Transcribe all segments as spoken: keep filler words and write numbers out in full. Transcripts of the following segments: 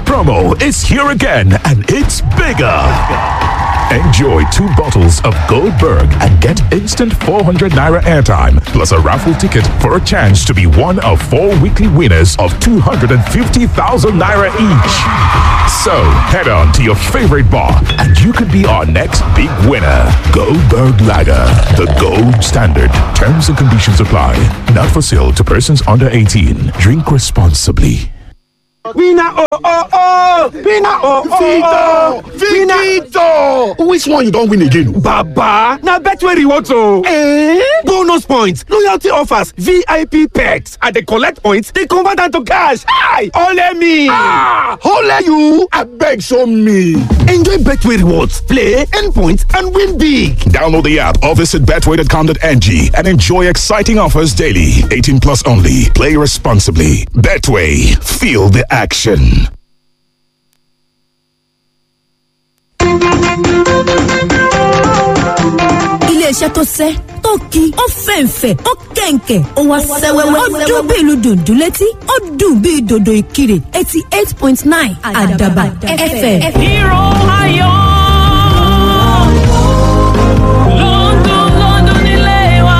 promo is here again and it's bigger. Enjoy two bottles of Goldberg and get instant four hundred naira airtime plus a raffle ticket for a chance to be one of four weekly winners of two hundred fifty thousand naira each. So head on to your favorite bar and you could be our next big winner. Goldberg Lager, the gold standard. Terms and conditions apply. Not for sale to persons under eighteen. Drink responsibly. Winner oh oh oh! Winner oh oh oh! Victor! Which one you don't win again? Baba! Now bet where you want to. Eh? Bonus points, loyalty offers, V I P perks. And they collect points, they convert them to cash. Hi! Ole me! Ah! Ole you! I beg show me. Enjoy Betway rewards, play, earn points, and win big. Download the app or visit betway dot com dot n g and enjoy exciting offers daily. eighteen plus only. Play responsibly. Betway. Feel the action. Iléeṣẹ́ tó sẹ́ tó ki ó fẹ̀ǹfẹ̀ ó kẹ̀ǹkẹ̀ ó wá sẹ́wẹ́wẹ́ ó dún bí ìlú dùndún létí ó dùn bí dòdò ìkirè eighty eight point nine Àdàbà F M. Hero ayọ̀ London London nílé wa.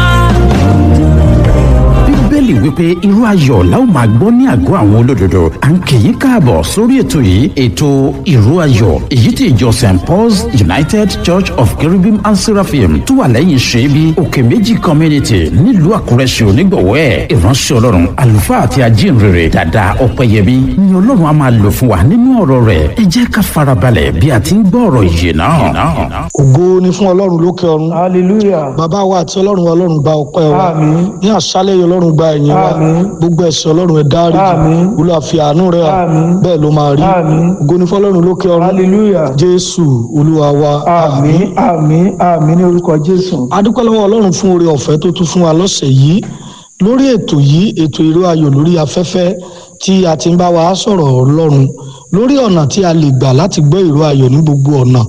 Bíbélì wípé irú ayọ̀ la ó máa gbọ́ ní àgọ́ àwọn olódodo. À ń kì í káàbọ̀ sórí ètò yìí, ètò ìró ayọ̀ èyí tí ìjọ Saint Paul's United Church of Cherubim and Seraphim tó wà lẹ́yìn ṣẹ́bí òkè méjì community nílùú Àkúrẹ́ ṣe onígbọ̀wọ́ ẹ̀. Ìránṣẹ́ Ọlọ́run àlùfáà àti ajínrere Dàda Ọpẹ́yẹmí ni Ọlọ́run á máa lò fún wa nínú ọ̀rọ̀ rẹ̀. Ẹ jẹ́ ká farabalẹ̀ bí a ti ń gbọ́ ọ̀rọ̀ ìyè náà. Ògo ni fún Ọlọ́run lókè ọ̀run. Hallelujah. Bàbá wa àti Ọlọ́run wa, Ọlọ́run gba ọpẹ́ wa. Àmín. Ní àṣálẹ́ yìí Ọlọ́run gba ẹ̀yìn wa. Àmín. Gbogbo ẹ̀ṣẹ̀ Ọlọ́run ẹ dáríjì. Àmín. Olúwa fi àánú rẹ̀ hàn. Àmín. Bẹ́ẹ̀ ló máa rí. Àmín. Ògo ni fún Ọlọ́run lókè ọ̀run. Hallelujah. Jésù Olúwa wa. Àmín. Àmín. Àmín ní orúkọ Jésù. A dúpẹ́ lọ́wọ́ Ọlọ́run fún oore ọ̀fẹ́ tó tún fún wa lọ́sẹ̀ yìí lórí ètò yìí, ètò ìró ayọ̀ lórí afẹ́fẹ́ tí a ti ń bá wa sọ̀rọ̀ Ọlọ́run lórí ọ̀nà tí a lè gbà láti gbọ́ ìró ayọ̀ ní gbogbo ọ̀nà.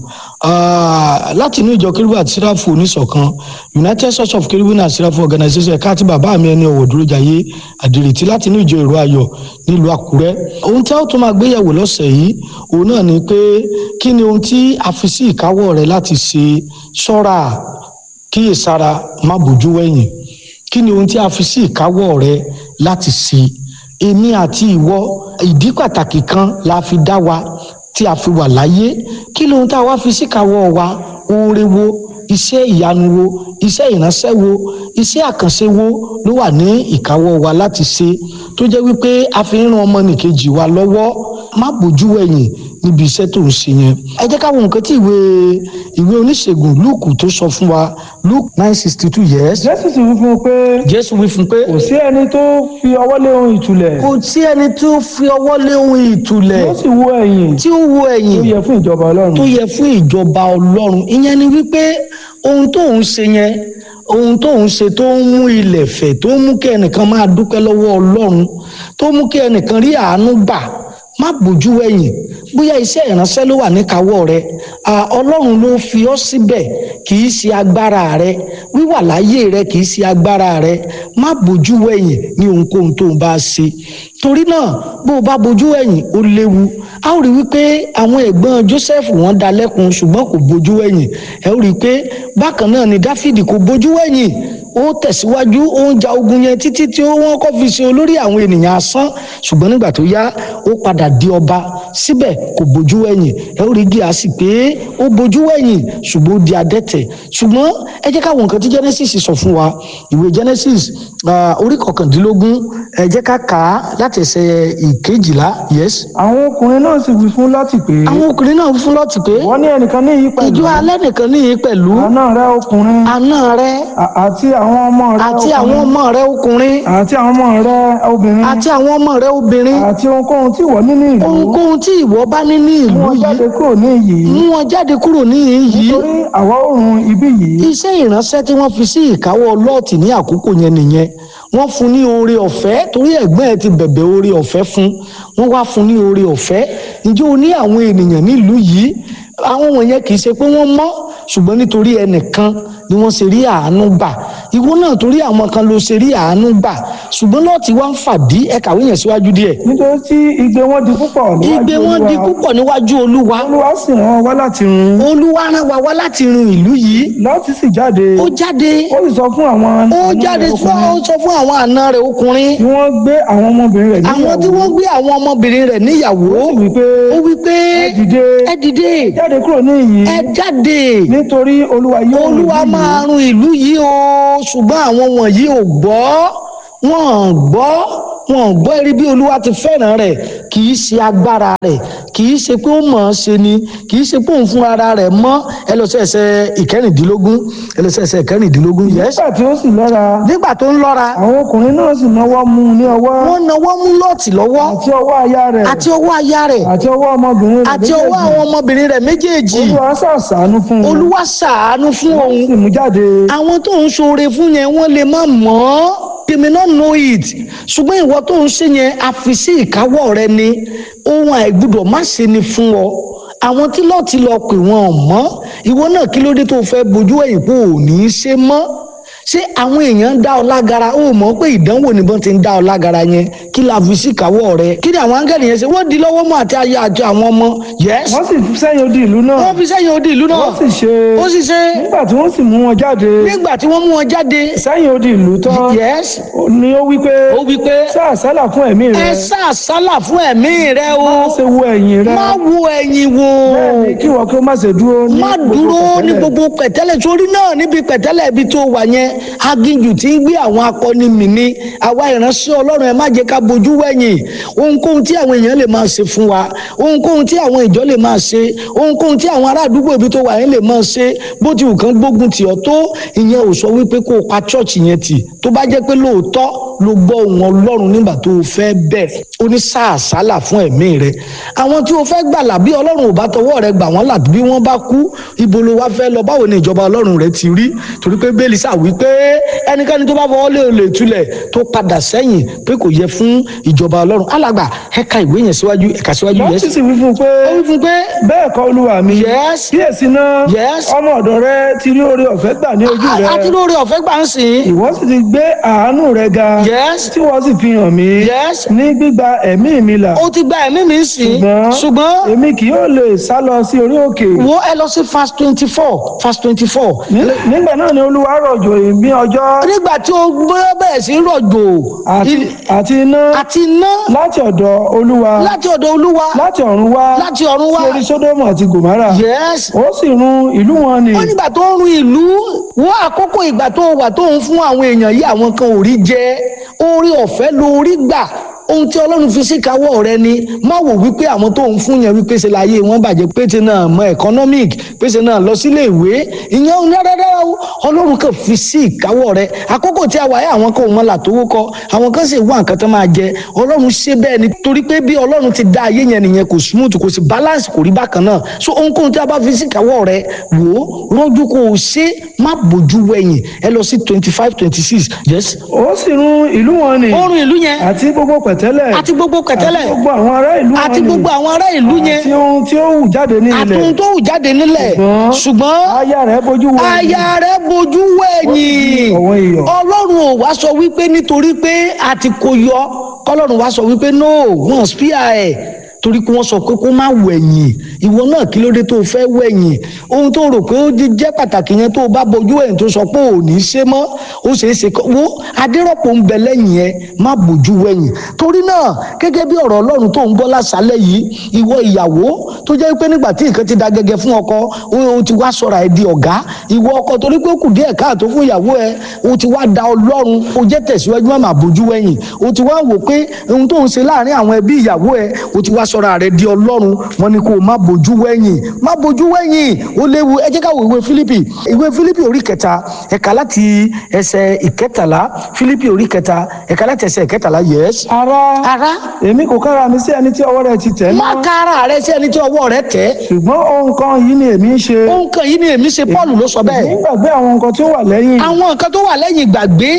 Láti inú ìjọ Kérúbù àti Séráfù oníṣọ̀kan United Church of Cherubim and Seraphim Organization ẹ̀ka àti bàbá mi ẹni ọ̀wọ̀ Dúrójayé Àdìrètí láti inú ìjọ ìró ayọ̀ nílùú Àkúrẹ́. Ohun tí a ó tún máa gbéyẹ̀wò lọ́sẹ̀ yìí òun náà ni pé kí ni ohun tí a fi sí ìkáwọ́ rẹ láti ṣe. Ṣọ́ra, kíyèsára, má bójú wẹ̀yìn. Kí ni ohun tí a fi sí ìkáwọ́ rẹ láti ṣe? Èmi àti ìwọ, ìdí pàtàkì kan la fi dá wa tí a fi wà láyé. Kí ni ohun tí a wá fi sí ìkáwọ́ wa? Oore wo, iṣẹ́ ìyanu wo, iṣẹ́ ìránṣẹ́ wo, iṣẹ́ àkànṣe wo ló wà ní ìkáwọ́ wa láti ṣe tó jẹ́ wípé a fi ń ran ọmọnìkejì wa lọ́wọ́. Má bójú wẹ̀yìn níbi iṣẹ́ tó ń ṣe yẹn. Ẹ jẹ́ ká wo nǹkan tí ìwé ìwé oníṣègùn Lúùkù tó sọ fún wa. Luke nine sixty two yes. Jésù sì wí fún un pé. Jésù wí fún un pé. Kò sí ẹni tó fi ọwọ́ lé ohun ìtúlẹ̀. Kò sí ẹni tó fi ọwọ́ lé ohun ìtúlẹ̀. Tí ó sì wo ẹ̀yìn. Tí ó wo ẹ̀yìn. Tó yẹ fún ìjọba Ọlọ́run. Tó yẹ fún ìjọba Ọlọ́run. Ìyẹn ni wípé ohun tó ń ṣe yẹn ohun tó ń ṣe tó ń mú ilẹ̀ fẹ̀, tó ń mú kí ẹnìkan máa dúpẹ́ lọ́wọ́ Ọlọ́run, tó mú kí ẹnìkan rí àánú gbà. Má bójú wẹ̀yìn. Bóyá iṣẹ́ ìránṣẹ́ ló wà níkàáwọ́ rẹ, Ọlọ́run ló fi ọ́ síbẹ̀, kì í ṣe agbára rẹ. Wíwà láyé rẹ kì í ṣe agbára rẹ. Má bójú wẹ̀yìn ní ohunkóhun tó ń bá ṣe. Torí náà bó o bá bójú wẹ̀yìn ó léwu. A ó rí wípé àwọn ẹ̀gbọ́n Joseph wọ́n dá lẹ́kun ṣùgbọ́n kò bójú wẹ̀yìn. Ẹ ó rí pé bákan náà ni Dáfídì kò bójú wẹ̀yìn. Ó tẹ̀síwájú, ó ń ja ogun yẹn títí tí wọ́n kọ́ fi ṣe olórí àwọn ènìyàn asán, ṣùgbọ́n nígbà tó yá ó padà di ọba. Síbẹ̀ kò bójú wẹ̀yìn. Ẹ ó rí Gíásì pé ó bójú wẹ̀yìn ṣùgbọ́n ó di adẹ́tẹ̀. Ṣùgbọ́n ẹ jẹ́ ká wo nǹkan tí Genesis sọ fún wa. Ìwé Genesis orí kọkàndínlógún, ẹ jẹ́ ká kà á láti ẹsẹ̀ ìkejìlá yes. Àwọn ọkùnrin náà sì wí fún Lọ́tì pé. Àwọn ọkùnrin náà wí fún Lọ́tì pé. Wọ́n ní ẹnìkan níyì pẹ̀lú. Ìjọ alẹ́ nìkan níyì pẹ̀lú. Àná rẹ ọkùnrin. Àná rẹ. Àti àwọn ọmọ rẹ ọkùnrin. Àti àwọn ọmọ rẹ ọkùnrin. Àti àwọn ọmọ rẹ obìnrin. Àti àwọn ọmọ rẹ obìnrin. Àti ohunkóhun tí ìwọ ní ní ìlú. Ohunkóhun tí ìwọ bá ní ní ìlú yìí. Mú wọn jáde kúrò ní yìí. Mú wọn jáde kúrò ní yìí. Nítorí àwa oòrùn ibí yìí. Iṣẹ́ ìránṣẹ́ tí wọ́n fi sí ìkáwọ́ Lọ́ọ̀tì ní àkókò yẹn nìyẹn. Wọ́n fún ní oore ọ̀fẹ́ torí ẹ̀gbọ́n ẹ̀ ti bẹ̀bẹ̀ oore ọ̀fẹ́ fún. Wọ́n wá fún ní oore ọ̀fẹ́. Ǹjẹ́ o ní àwọn ènìyàn nílùú yìí? àwọn wọ̀nyẹn kì í ṣe pé wọ́n mọ́ ṣùgbọ́n nítorí ẹnìkan ni wọ́n ṣe rí àánú gbà ìwọ náà torí àwọn kan ló ṣe rí àánú gbà ṣùgbọ́n Lọ́ọ̀tì wá ń fàdí ẹ kàwé yẹn síwájú díẹ̀. nítorí tí igbe wọn di púpọ̀ níwájú Olúwa igbe wọn di púpọ̀ níwájú Olúwa. Olúwa sì rán wá láti run. Olúwa rán wa wá láti run ìlú yìí. Lọ́ọ̀tì sì jáde. ó jáde. ó sì sọ fún àwọn. ó jáde fún ó sọ fún àwọn àna rẹ̀ ọkùnrin. tí wọ́n gbé àwọn ọmọbìnrin rẹ̀ níyàwó. àwọn tí wọ́n gbé àwọn ọmọbìnrin rẹ̀ níyàwó. ó sì wí pé. ó wí pé. ẹ dìde. ẹ dìde. jáde kúrò níyìí. ẹ jáde. nítorí Olúwa yóò run ìlú yìí. Olúwa máa run ìlú yìí o ṣùgbọ́n àwọn wọ̀nyí ò gbọ́ wọn gbọ́ wọn gbọ́ eré bí Olúwa ti fẹ́ràn rẹ̀ kì í ṣe agbára rẹ̀ kì í ṣe pé ó mọ̀ ọ́n ṣe ni kì í ṣe pé òun fún ara rẹ̀ mọ́ ẹ lọ sí ẹsẹ̀ ìkẹrìndínlógún ẹ lọ sí ẹsẹ̀ ìkẹrìndínlógún. nígbà tí ó sì lọ́ra. nígbà tó ń lọ́ra. àwọn ọkùnrin náà sì náwó mú un ní ọwọ́. wọ́n náwó mú Lọ́ọ̀tì lọ́wọ́. àti ọwọ́ aya rẹ̀. àti ọwọ́ aya rẹ̀. àti ọwọ́ ọmọbìnrin rẹ̀ àti ọwọ́ àwọn ọmọbìnrin rẹ̀ méjèèjì. Olúwa ṣàánú fún un. Olúwa ṣàánú fún òun. wọ́n sì mú jáde. àwọn tó ń ṣoore fún yẹn wọ́n lè má mọ̀ ọ́ they may not know it ṣùgbọ́n ìwọ tó ń ṣe yẹn a fi sí ìkáwọ́ rẹ ni ohun àìgbọ́dọ̀ má ṣe ni fún ọ àwọn tí Lọ́ọ̀tì lọ pè wọ́n mọ́ ìwọ náà kí ló dé tó fẹ́ bojú ẹ̀yìn pé ò ní í ṣe mọ́ ṣé àwọn èèyàn ń dá ọ lágara ó mọ̀ pé ìdánwò níbọn ti ń dá ọ lágara yẹn kí la fi sí ìkáwọ́ rẹ kí ni àwọn áńgẹ́lì yẹn ṣe wọ́n di lọ́wọ́ mọ́ àti aya àti àwọn ọmọ yes. wọ́n sì fi sẹ́yìn odi ìlú náà. wọ́n fi sẹ́yìn odi ìlú náà. wọ́n sì ṣe. ó sì ṣe. nígbà tí wọ́n sì mú wọn jáde. nígbà tí wọ́n mú wọn jáde. sẹ́yìn odi ìlú tán. yes. ni ó wí pé. ó wí pé. sá àsálà fún ẹ̀mí rẹ. ẹ sá àsálà fún ẹ̀mí rẹ o. má ṣe wo ẹ̀yìn rẹ. má wo ẹ̀yìn wo. bẹ́ẹ̀ni kí wọ́n kí ó má ṣe dúró ní má dúró ní gbogbo pẹ̀tẹ́lẹ̀ sórí náà níbi pẹ̀tẹ́lẹ̀ ibi tó wà yẹn aginjù tí ń gbé àwọn akọni mì ní àwa ìránṣẹ́ Ọlọ́run ẹ má jẹ́ ká bojú wẹ̀yìn ohunkóhun tí àwọn èèyàn lè máa ṣe fún wa ohunkóhun tí àwọn ìjọ lè máa ṣe ohunkóhun tí àwọn ará àdúgbò ibi tó wà yẹn lè máa ṣe bó ti wù kán gbógun tì ọ́ tó ìyẹn ò sọ wípé kó o pa chọ́ọ̀chì yẹn tì tó bá jẹ́ pé lóòótọ́ ló gbọ́ ohùn Ọlọ́run nígbà tó o fẹ́ bẹ̀rẹ̀ ó ní sá àsálà fún ẹ̀mí rẹ àwọn tí o fẹ́ gbàlà bí Ọlọ́run ò bá tọwọ́ rẹ gbà wọ́n là bí wọ́n bá kú ibo ló wá fẹ́ lọ báwo ni ìjọba Ọlọ́run rẹ ti rí torí pé bẹ́ẹ̀lì sà wípé ẹnikẹ́ni tó bá fọwọ́ lé olè tulẹ̀ tó padà sẹ́yìn pé kò yẹ fún ìjọba Ọlọ́run alàgbà ẹ̀ka ìwé yẹn síwájú ẹ̀ka síwájú yẹn. wọ́n sì sì wí fún un pé ó wí fún un pé bẹ́ẹ̀ kọ́ Olúwa mi yes kíyèsí náà yes ọmọ ọ̀dọ̀ rẹ ti rí oore ọ̀fẹ́ gbà ní ojú rẹ àti lórí ọ̀fẹ́ gbà ń sìn. ìwọ sì ti gbé àánú rẹ ga yes tí wọ́n sì fi hàn mí yes ní gbígba ẹ̀mí mi là ó ti gba ẹ̀mí mi sìn ṣùgbọ́n èmi kì yóò lè sá lọ sí orí òkè. wo ẹ lọ sí verse twenty four verse twenty four. nígbà náà ni Olúwa rọ̀jò èmi ọjọ́. nígbà tí o bẹ̀rẹ̀ sí rọ̀jò àti iná àti iná láti ọ̀dọ̀ Olúwa láti ọ̀dọ̀ Olúwa láti ọ̀run wá láti ọ̀run wá sí orí Sódómù àti Gòmárà. yes. ó sì run ìlú wọn ni. ó nígbà tó ń run ìlú wọ́n àkókò ìgbà tó wà tó ń fún àwọn èèyàn yìí àwọn kan ò rí jẹ orí ọ̀fẹ́ lórí gbà ohun tí Ọlọ́run fi síkàwọ́ rẹ ni má wò wípé àwọn tó ń fún yẹn wípé ṣe láyé wọn bàjẹ́ pété náà mọ economic pété náà lọ sílé ìwé ìyẹn ò ní dáadáa Ọlọ́run kàn fi sí ìkáwọ́ rẹ àkókò tí a wà yẹ àwọn kan ò mọ làtówó kọ àwọn kan sì wá nǹkan tó máa jẹ Ọlọ́run ṣe bẹ́ẹ̀ ni torí pé bí Ọlọ́run ti dá ayé yẹn nìyẹn kò smooth kò sí balance kò rí bákan náà so ohunkóhun tí a bá fi sí ìkáwọ́ rẹ wò ó rọ́jú kò ṣe má bójú wẹ̀yìn ẹ lọ sí twenty five twenty six yes. ó sì run ìlú wọn ni. ó run ìlú yẹn. àti gbogbo pẹ̀tẹ́lẹ̀. àti gbogbo pẹ̀tẹ́lẹ̀. àti gbogbo àwọn ará ìlú wọn ni. àti gbogbo àwọn ará ìlú yẹn. àti ohun tí ó hù jáde ní ilẹ̀. àti ohun tó hù jáde nílẹ̀. ṣùgbọ́n aya rẹ̀ bójú wẹ̀yìn. aya rẹ̀ bójú wẹ̀yìn. Ọlọ́run ò wá sọ wípé nítorí pé àti kò yọ kọ́lọ́run wá sọ wípé no wọ́n spíà ẹ̀ torí pé wọ́n sọ pé kó má wẹ̀yìn ìwọ náà kí ló dé tó fẹ́ wẹ̀yìn ohun tó rò pé ó jẹ́ pàtàkì yẹn tó bá bojú ẹ̀yìn tó sọ pé ò ní ṣe mọ́ ó ṣeé ṣe wo adérọ́pò ń bẹ lẹ́yìn ẹ má bojú wẹ̀yìn torí náà gẹ́gẹ́ bí ọ̀rọ̀ Ọlọ́run tó ń gbọ́ lásàálẹ̀ yìí ìwọ ìyàwó tó jẹ́ pé nígbà tí nǹkan ti da gẹ́gẹ́ fún ọkọ ó ti wá sọ̀rọ̀ ẹ̀ di ọ̀gá ìwọ ọkọ torí pé ó kù díẹ̀ káàtó fún ìyàwó ẹ ó ti wá da Ọlọ́run ó jẹ́ tẹ̀síwájú má bojú wẹ̀yìn ó ti wá wò pé ohun tó ń ṣe láàrin àwọn ẹbí ìyàwó ẹ ó ti wá sọ̀rọ̀ rẹ̀ di Ọlọ́run wọn ni kó má bojú wẹ̀yìn má bojú wẹ̀yìn ó léwu ẹ jẹ́ ká wo ìwé Fílípì ìwé Fílípì orí kẹta ẹ̀ka láti ẹsẹ̀ ìkẹtàlá Fílípì orí kẹta ẹ̀ka láti ẹsẹ̀ ìkẹtàlá yes. ará ará èmi kò kára mi sí ẹni tí ọwọ́ rẹ̀ ti tẹ̀ náà. má kára rẹ sí ẹni tí ọwọ́ rẹ̀ tẹ̀. ṣùgbọ́n ohun kan yìí ni èmi ń ṣe. ohun kan yìí ni èmi ṣe Paul ló sọ bẹ́ẹ̀. èmi gbàgbé àwọn nǹkan tó wà lẹ́yìn. àwọn nǹkan tó wà lẹ́yìn gbàgbé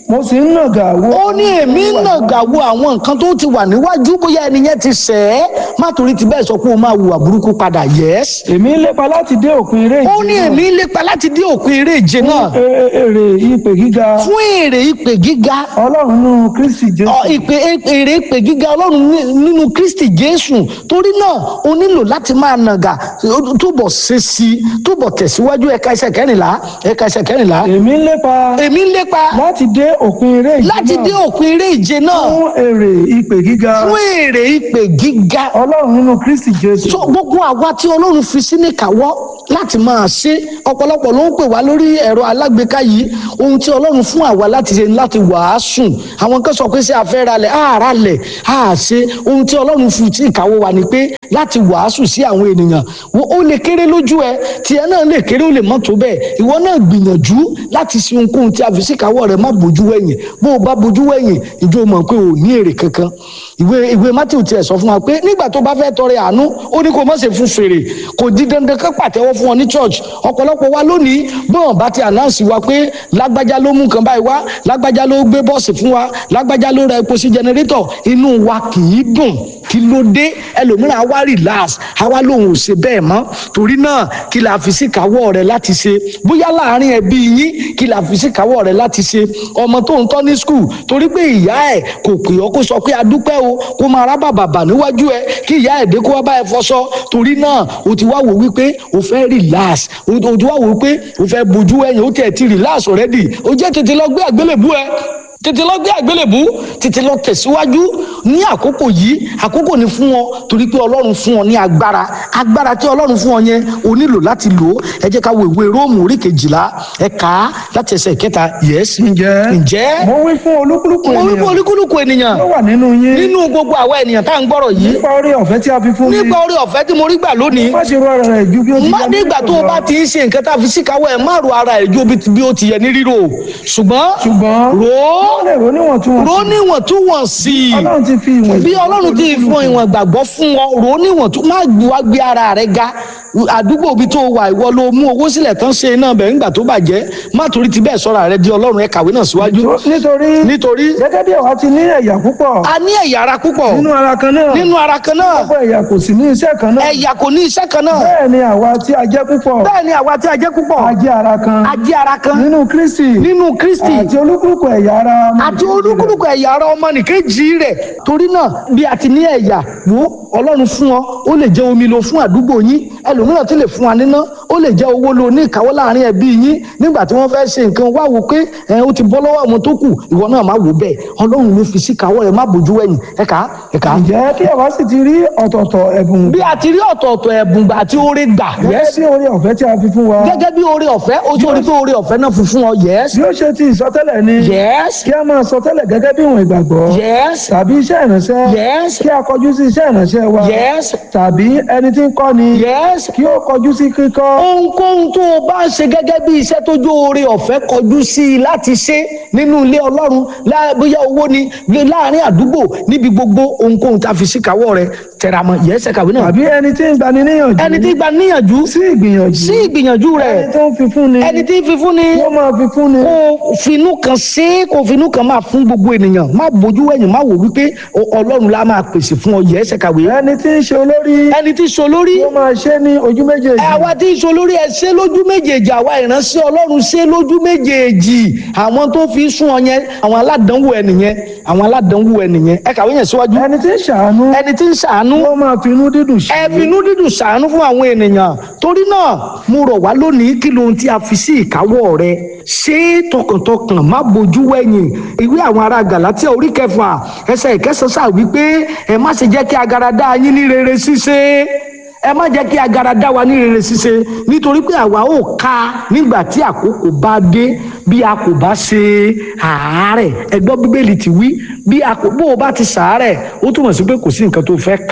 mo sì ń nàgà wo. ó ní èmi ń nàgà wo àwọn nǹkan tó ti wà níwájú bóyá ẹni yẹn ti ṣẹ̀ ẹ́ má torí ti bẹ́ẹ̀ sọ pé o máa hùwà burúkú padà. Yes. èmi ń lépa láti dé òpin eré ìje náà. ó ní èmi ń lépa láti dé òpin eré ìje náà. fún èrè ìpè gíga. fún èrè ìpè gíga. ọlọ́run nínú Kristi Jésù. ìpè èrè ìpè gíga ọlọ́run nínú Kristi Jésù. torí náà o nílò láti máa nàgà túbọ̀ ṣe sí túbọ̀ tẹ̀síwájú ẹ̀ka ẹsẹ̀ kẹrìnlá ẹ̀ka ẹsẹ̀ kẹrìnlá. èmi ń lépa. èmi ń lépa. láti dé òpin eré ìje náà. láti dé òpin eré ìje náà. fún èrè ìpè gíga. fún èrè ìpè gíga. ọlọ́run nínú Kristi Jésù. so gbogbo àwa tí ọlọ́run fi sí níkàáwọ́ láti máa ṣe ọ̀pọ̀lọpọ̀ ló ń pè wá lórí ẹ̀rọ alágbèéká yìí ohun tí ọlọ́run fún àwa láti ṣe láti wàásù àwọn kan sọ pé ṣé a fẹ́ ralẹ̀ á ralẹ̀ á ṣe ohun tí ọlọ́run fi tí ìkáwọ́ wa ni pé láti wàásù sí àwọn ènìyàn ó lè kéré lójú ẹ tiẹ̀ náà lè kéré ó lè mọ́ tó bẹ́ẹ̀ ìwọ náà gbìyànjú láti ṣe ohunkóhun tí a fi sí ìkáwọ́ rẹ má bójú wẹ̀yìn bó o bá bójú wẹ̀yìn ìjọ mọ̀ pé ò ní èrè kankan ìwé ìwé Mátíù tiẹ̀ sọ fún wa pé nígbà tó bá fẹ́ tọrẹ àánú ó ní kó má ṣe fún fèrè kò di dandan ká pàtẹ́wọ́ fún ọ ní church ọ̀pọ̀lọpọ̀ wa lónìí bọ́n bá ti announce wa pé lágbájá ló mú nǹkan báyìí wá lágbájá ló gbé bọ́ọ̀sì fún wa lágbájá ló ra epo sí generator inú wa kì í dùn kí ló dé ẹlòmíràn á wá relax á wá lóhùn ò ṣe bẹ́ẹ̀ mọ́ torí náà kí la fi sí káwọ́ rẹ láti ṣe bóyá láàárín ẹbí yín kí la fi sí káwọ́ rẹ láti ṣe ọmọ tó ń tọ́ ní school torí pé ìyá ẹ̀ kò pè ọ́ kó sọ pé adúpẹ́ o kó máa rábà bàbà níwájú ẹ kí ìyá ẹ̀ dé kó wá bá ẹ fọṣọ torí náà o ti wá wò wípé o fẹ́ relax o ti wá wò wípé o fẹ́ bojú ẹ̀yìn o tiẹ̀ ti relax already o jẹ́ tètè lọ gbé àgbélébú ẹ tètè lọ gbé àgbélébú tètè lọ tẹ̀síwájú ní àkókò yìí àkókò ní fún ọ torí pé ọlọ́run fún ọ ní agbára agbára tí ọlọ́run fún ọ yẹn o nílò láti lò ó ẹ jẹ́ ká wo ìwé róòmù orí kejìlá ẹ kà á láti ẹsẹ̀ ìkẹta yes. ǹjẹ́ ǹjẹ́ mo wí fún olúkúlùkù ènìyàn mo wí fún olúkúlùkù ènìyàn tó wà nínú yín nínú gbogbo àwa ènìyàn tá à ń gbọ́rọ̀ yìí nípa oore ọ̀fẹ́ tí a fi fún mi nípa oore ọ̀fẹ́ tí mo rí gbà lónìí má ṣe ro ara rẹ̀ ju bí ó ti má nígbà tó o bá ti ń ṣe nǹkan tá a fi síkàwọ́ ẹ̀ má ro ara ẹ̀ ju bí ó ti yẹ ní ríro ṣùgbọ́n ṣùgbọ́n ro ó lè ro níwọ̀ntúnwọ̀nsì ro níwọ̀ntúnwọ̀nsì ọlọ́run ti fi ìwọ̀n bí ọlọ́run ti fún ìwọ̀n ìgbàgbọ́ fún ọ ro níwọ̀ntún má wá gbé ara rẹ ga àdúgbò bí tó wà ìwọ ló mú owó sílẹ̀ tán ṣe iná bẹ̀rẹ̀ nígbà tó bàjẹ́ má torí ti bẹ́ẹ̀ sọ́ra rẹ di ọlọ́run ẹ kàwé náà síwájú. nítorí nítorí gẹ́gẹ́ bí àwa ti ní ẹ̀yà púpọ̀ a ní ẹ̀yà ara púpọ̀ nínú ara kan náà nínú ara kan náà gbogbo ẹ̀yà kò sì ní iṣẹ́ kan náà ẹ̀yà kò ní iṣẹ́ kan náà bẹ́ẹ̀ ni àwa tí a jẹ́ púpọ̀ bẹ́ẹ̀ ni àwa tí a jẹ́ púpọ̀ a jẹ́ ara kan a jẹ́ ara kan nínú Kristi nínú Kristi àti olúkúlùkù ẹ̀yà ara àti olúkúlùkù ẹ̀yà ara ọmọnìkejì rẹ̀ torí náà bí a ti ní ẹ̀yà wo ọlọ́run fún ọ ó lè jẹ́ omi lo fún àdúgbò yín ẹlòmíràn tí lè fún wa níná ó lè jẹ́ owó lo ní ìkáwọ́ láàrin ẹbí yín nígbà tí wọ́n fẹ́ ṣe nǹkan wá wò pé ẹ ó ti bọ́ lọ́wọ́ àwọn tó kù ìwọ náà má wò bẹ́ẹ̀ ọlọ́run ló fi sí ìkáwọ́ rẹ̀ má bójú ẹ̀yìn ẹ̀ka ẹ̀ka. ǹjẹ́ kí àwa sì ti rí ọ̀tọ̀ọ̀tọ̀ ẹ̀bùn. bí a ti rí ọ̀tọ̀ọ̀tọ̀ ẹ̀bùn gbà tí oore gbà. gẹ́gẹ́ bí oore ọ̀fẹ́ tí a fi fún wa. gẹ́gẹ́ bí oore ọ̀fẹ́ ojú orí pé oore ọ̀fẹ́ náà fi fún ọ yes. bí ó ṣe ti ìsọtẹ́lẹ̀ ni. yes. kí a máa sọtẹ́lẹ̀ gẹ́gẹ́ bí ìwọ̀n ìgbàgbọ́. yes. tàbí iṣẹ́ ìránṣẹ́. yes. kí a kọjú sí iṣẹ́ ìránṣẹ́ wa. yes. tàbí ẹni tí ń kọ́ ni. yes. kí ó kọjú sí kíkọ́. ohunkóhun tó o bá ń ṣe gẹ́gẹ́ bí iṣẹ́ tó jó oore ọ̀fẹ́ kọjú sí i láti ṣe nínú ilé ọlọ́run bóyá owó ni láàrin àdúgbò níbi gbogbo ohunkóhun tá a fi síkàwọ́ rẹ tẹramọ yẹsẹ kàwé náà. tàbí ẹni tí ń gbani níyànjú. ẹni tí ń gbani níyànjú. sí ìgbìyànjú. sí ìgbìyànjú rẹ. ẹni tó ń fi fún ni. ẹni tí ń fi fún ni. kó máa fi fún ni. kó finú kan ṣe kó finú kan máa fún gbogbo ènìyàn má bójú ẹ̀yìn má wò wípé ọlọ́run la máa pèsè fún ọ yẹsẹ kàwé. ẹni tí ń ṣe olórí. ẹni tí ń ṣe olórí. kó máa ṣe ní ojú méjèèjì. àwa tí ń ṣe olórí ẹ ṣe lójú méjèèjì àwa ìránṣẹ́ ọlọ́run ṣe lójú méjèèjì àwọn tó fi sún ọ yẹn àwọn aládánwò ẹnìyẹn àwọn aládánwò ẹnìyẹn ẹ kàwé yẹn síwájú. ẹni tí ń ṣàánú. ẹni tí ń ṣàánú. kó máa finú dídùn ṣe. ẹ finú dídùn ṣàánú fún àwọn ènìyàn torí náà mo rọ̀ wá lónìí kí lohun tí a fi sí ìkáwọ́ rẹ ṣe tọkàntọkàn má bojú wẹ̀yìn ìwé àwọn ará Gàlátíà orí kẹfà ẹsẹ̀ ìkẹsàn sáà wípé ẹ má ṣe jẹ́ kí agara dá yín ní rere ṣíṣe ẹ má jẹ́ kí agara dá wa ní rere ṣíṣe nítorí pé àwa ò ká nígbà tí àkókò bá dé bí a kò bá ṣe àárẹ̀ ẹ gbọ́ bíbélì ti wí bí a kò bó o bá ti ṣàárẹ̀ ó túmọ̀ sí pé kò sí nǹkan tó fẹ́ ká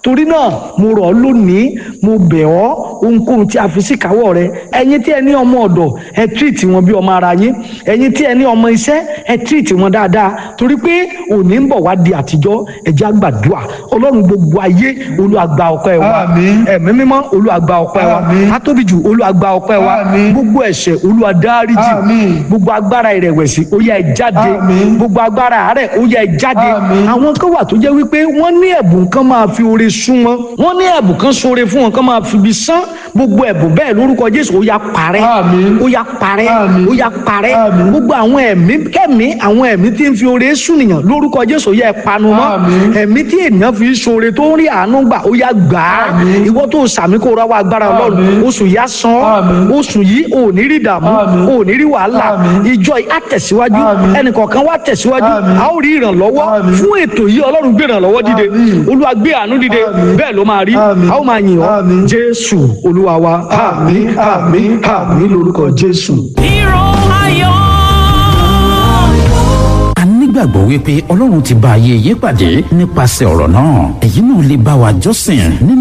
torí náà mo rọ̀ ọ́ lónìí mo bẹ̀ ọ́ ohunkóhun tí a fi sí ìkáwọ́ rẹ ẹ̀yin tí ẹ ní ọmọ ọ̀dọ̀ ẹ tírìtì wọn bí ọmọ ara yín ẹ̀yin tí ẹ ní ọmọ iṣẹ́ ẹ tírìtì wọn dáadáa torí pé òní ń bọ̀ wá di àtijọ́ ẹ jẹ́ á gbàdúrà ọlọ́run gbogbo ayé Olúwa gba ọpẹ́ wa ẹ̀mí mímọ́ Olúwa gba ọpẹ́ wa atóbijù Olúwa gba ọpẹ́ wa gbogbo ẹ̀ṣẹ̀ Olúwa dáríjì gbogbo agbára ìrẹ̀wẹ̀sì ó yá ẹ jáde gbogbo agbára àárẹ̀ ó yá ẹ jáde àwọn kan wà tó jẹ́ wípé wọ́n ní ẹ̀bùn kan máa fi oore sún wọn wọ́n ní ẹ̀bùn kan sóore fún wọn kan máa fi ibi sán gbogbo ẹ̀bùn bẹ́ẹ̀ lórúkọ Jésù ó yá parẹ́ ó yá parẹ́ ó yá parẹ́ gbogbo àwọn ẹ̀mí kẹ́mí àwọn ẹ̀mí tí ń fi oore sún nìyàn lórúkọ Jésù ó yá ẹ panu mọ́ ẹ̀mí tí ènìyàn fi sóore tó ń rí àánú gbà ó yá gbà á ìwọ tó sàmì kó ra wá agbára Ọlọ́run oṣù yá san oṣù yìí ò ní rí ìdààmú ò ní rí wàhálà ìjọ yìí á tẹ̀síwájú ẹnìkọ̀ọ̀kan wá tẹ̀síwájú a ó rí ìrànlọ́wọ́ fún ètò yìí Ọlọ́run gbé ìrànlọ́wọ́ dìde Olúwa gbé àánú dìde bẹ́ẹ̀ ló máa rí a ó máa yìn ọ́ Jésù Olúwa wa àmín àmín àmín lórúkọ Jésù. Ìró ayọ̀. a nígbàgbọ́ wípé Ọlọ́run ti bá ayé yé pàdé nípasẹ̀ ọ̀rọ̀ náà èyí náà lè bá wa jọ́sìn nínú